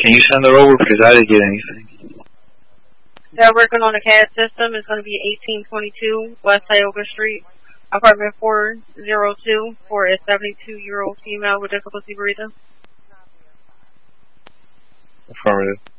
Can you send her over because I didn't get anything? They're working on a CAD system. It's going to be 1822 West Tioga Street, apartment 402 for a 72-year-old female with difficulty breathing. Affirmative.